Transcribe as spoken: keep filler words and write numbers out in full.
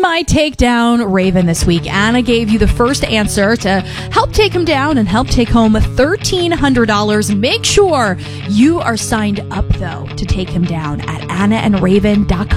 my takedown Raven this week? Anna gave you the first answer to help take him down and help take home thirteen hundred dollars. Make sure you are signed up, though, to take him down at anna and raven dot com.